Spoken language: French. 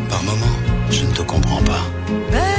Par moments, je ne te comprends pas. Mais